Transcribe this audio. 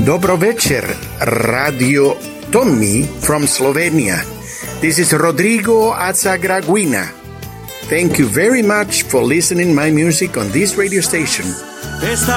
Dobro večer, Radio Tommy from Slovenia. This is Rodrigo Azagraguina. Thank you very much for listening my music on this radio station.